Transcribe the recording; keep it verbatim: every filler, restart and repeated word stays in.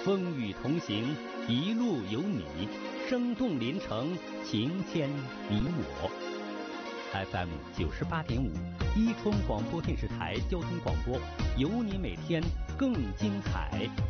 风雨同行，一路有你，生动连城，情牵你我。F M 九十八点五，伊春广播电视台交通广播，有你每天更精彩。